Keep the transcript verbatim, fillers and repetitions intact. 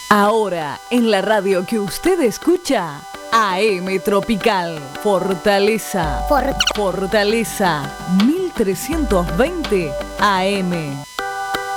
Ahora, en la radio que usted escucha, A M Tropical, Fortaleza, For- Fortaleza, mil trescientos veinte A M.